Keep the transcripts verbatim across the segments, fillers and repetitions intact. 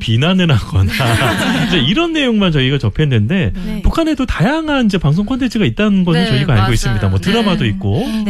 비난을 하거나 이제 이런 내용만 저희가 접했는데 네. 북한에도 다양한 이제 방송 콘텐츠가 있다는 것은 네, 저희가 맞아요. 알고 있습니다. 뭐 드라마도 네. 있고. 네.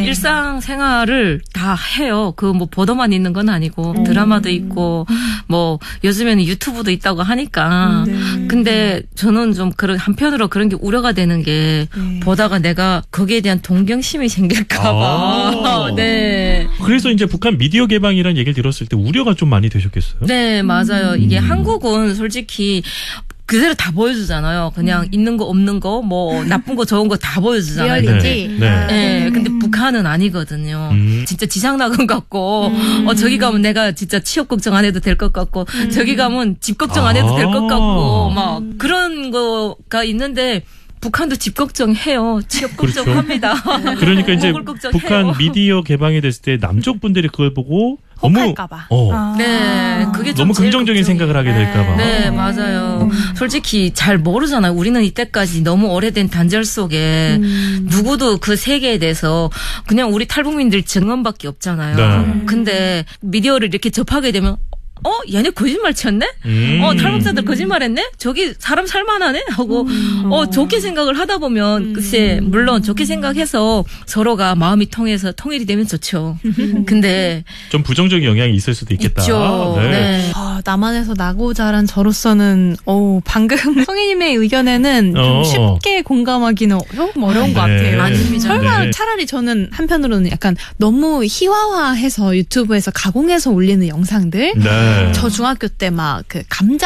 일상생활을 다 해요. 그 뭐 보도만 있는 건 아니고 음. 드라마도 있고 뭐 요즘에는 유튜브도 있다고 하니까. 네. 근데 저는 좀 그런 한편으로 그런 게 우려가 되는 게 네. 보다가 내가 거기에 대한 동경심이 생길까 봐. 아. 네. 그래서 이제 북한 미디어 개방이라는 얘기를 들었을 때 우려가 좀 많이 되셨겠어요? 네, 맞아요. 이게 음. 한국은 솔직히 그대로 다 보여주잖아요. 그냥 음. 있는 거 없는 거 뭐 나쁜 거 좋은 거 다 보여주잖아요. 리얼리티. 네. 아, 네, 근데 북한은 아니거든요. 음. 진짜 지상낙원 같고, 음. 어, 저기 가면 내가 진짜 취업 걱정 안 해도 될 것 같고, 음. 저기 가면 집 걱정 안 해도 될 것 아. 같고, 막 그런 거가 있는데, 북한도 집 걱정해요. 취업 그렇죠. 걱정합니다. 그러니까 이제 먹을 걱정해요. 북한 미디어 개방이 됐을 때 남쪽 분들이 그걸 보고 너무 혹할까봐. 어, 아. 네, 그게 좀 너무 제일 긍정적인 걱정이에요. 생각을 하게 될까봐. 네, 맞아요. 솔직히 잘 모르잖아요. 우리는 이때까지 너무 오래된 단절 속에 음. 누구도 그 세계에 대해서 그냥 우리 탈북민들 증언밖에 없잖아요. 네. 근데 미디어를 이렇게 접하게 되면 어? 얘네 거짓말 쳤네? 음. 어, 탈북자들 거짓말했네? 저기 사람 살만하네? 하고 음. 어, 좋게 생각을 하다 보면 글쎄 물론 좋게 생각해서 서로가 마음이 통해서 통일이 되면 좋죠. 근데 좀 부정적인 영향이 있을 수도 있겠다. 있죠. 네. 네. 아, 남한에서 나고 자란 저로서는 어, 방금 성희님의 의견에는 좀 어. 쉽게 공감하기는 좀 어려운 것 네. 같아요. 아닙니다. 설마 네. 차라리 저는 한편으로는 약간 너무 희화화해서 유튜브에서 가공해서 올리는 영상들 네. 저 중학교 때 막 그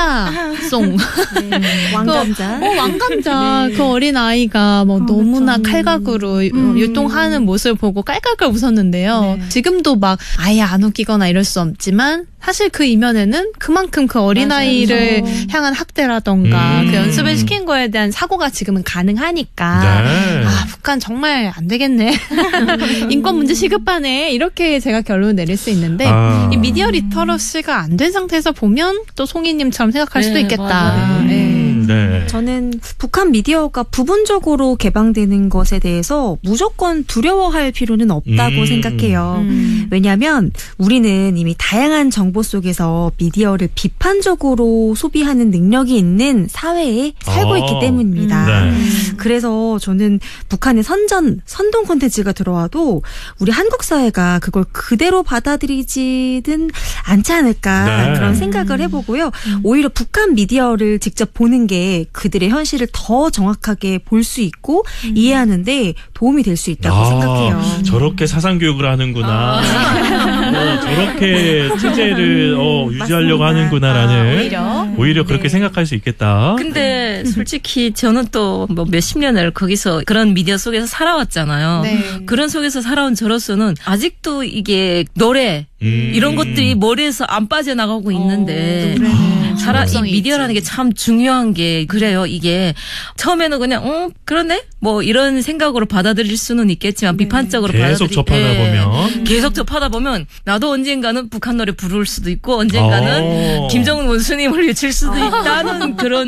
감자송 왕감자. 어, 왕감자 그 어린 아이가 뭐 너무나 칼각으로 음. 율동하는 모습을 보고 깔깔깔 웃었는데요. 네. 지금도 막 아예 안 웃기거나 이럴 수 없지만 사실 그 이면에는 그만큼 그 어린아이를 맞아요. 향한 학대라던가 음. 그 연습을 시킨 거에 대한 사고가 지금은 가능하니까 네. 아 북한 정말 안 되겠네. 인권 문제 시급하네. 이렇게 제가 결론을 내릴 수 있는데 아. 이 미디어 리터러시가 안 된 상태에서 보면 또 송이님처럼 생각할 네, 수도 있겠다. 맞아요. 네. 음, 네. 저는 북한 미디어가 부분적으로 개방되는 것에 대해서 무조건 두려워할 필요는 없다고 음. 생각해요. 음. 왜냐하면 우리는 이미 다양한 정보 속에서 미디어를 비판적으로 소비하는 능력이 있는 사회에 살고 아. 있기 때문입니다. 네. 그래서 저는 북한의 선전, 선동 콘텐츠가 들어와도 우리 한국 사회가 그걸 그대로 받아들이지는 않지 않을까 네. 그런 생각을 해보고요. 오히려 북한 미디어를 직접 보는 게 그들의 현실을 더 정확하게 볼 수 있고 이해하는데 도움이 될 수 있다고 아, 생각해요. 저렇게 사상 교육을 하는구나. 어, 저렇게 체제를 어, 유지하려고 맞습니다. 하는구나라는 아, 오히려? 오히려 그렇게 네. 생각할 수 있겠다. 근데 솔직히 저는 또 뭐 몇십 년을 거기서 그런 미디어 속에서 살아왔잖아요. 네. 그런 속에서 살아온 저로서는 아직도 이게 노래 음. 이런 것들이 머리에서 안 빠져나가고 있는데 노래는 살아 이 중독성이 미디어라는 게 참 중요한 게 그래요. 이게 처음에는 그냥 어 그러네 뭐 이런 생각으로 받아들일 수는 있겠지만 비판적으로 계속 받아들이 접하다 네. 보면. 계속 접하다 보면 나도 언젠가는 북한 노래 부를 수도 있고 언젠가는 어. 김정은 원수님을 외칠 수도 있다는 그런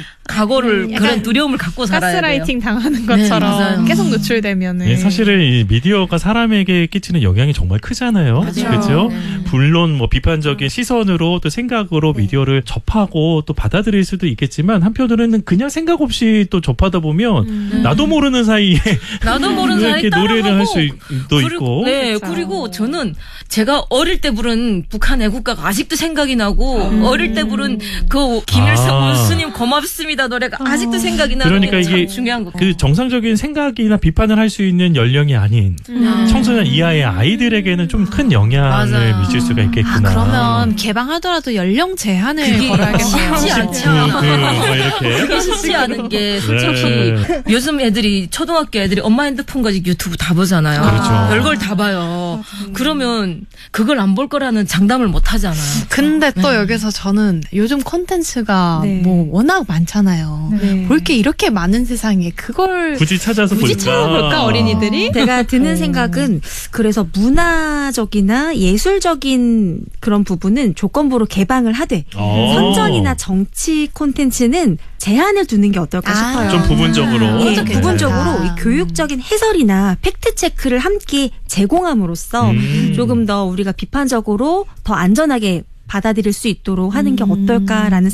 각오를 약간 그런 두려움을 갖고 살아야 돼요. 가스라이팅 당하는 네, 것처럼 맞아요. 계속 노출되면은 예, 사실은 이 미디어가 사람에게 끼치는 영향이 정말 크잖아요. 맞아요. 그렇죠? 네. 물론 뭐 비판적인 시선으로 또 생각으로 미디어를 접하고 또 받아들일 수도 있겠지만 한편으로는 그냥 생각 없이 또 접하다 보면 나도 모르는 사이에 나도 모르는 사이 이렇게 노래를 할 따라하고 수도 그리고, 있고. 네, 그리고 저는 제가 어릴 때 부른 북한 애국가가 아직도 생각이 나고 어릴 때 부른 그 김일성 아. 원수님 고맙습니다 노래가 아직도 생각이 나는 그러니까 게 참 이게 중요한 거. 그 정상적인 생각이나 비판을 할 수 있는 연령이 아닌 음. 청소년 이하의 아이들에게는 좀 큰 영향을 맞아요. 미칠 수가 아, 있겠구나. 그러면 개방하더라도 연령 제한을 그게 걸어야겠네요. 쉽지 십구, 그, 않죠. 뭐 이렇게. 그게 쉽지 않은 게 솔직히 네. 요즘 애들이 초등학교 애들이 엄마 핸드폰 가지고 유튜브 다 보잖아요. 그렇죠. 별걸 다 봐요. 그러면 그걸 안 볼 거라는 장담을 못 하잖아요. 근데 또 여기서 저는 요즘 콘텐츠가 네. 뭐 워낙 많잖아요. 네. 볼 게 이렇게 많은 세상에 그걸 굳이 찾아서 굳이 볼까? 찾아볼까 어린이들이? 제가 드는 어. 생각은 그래서 문화적이나 예술적인 그런 부분은 조건부로 개방을 하되 어. 선전이나 정치 콘텐츠는 제한을 두는 게 어떨까 아. 싶어요. 좀 부분적으로. 예, 그것도 괜찮다. 부분적으로 이 교육적인 해설이나 팩트 체크를 함께 제공함으로써 음. 조금 더 우리가 비판적으로 더 안전하게 받아들일 수 있도록 하는 게 어떨까라는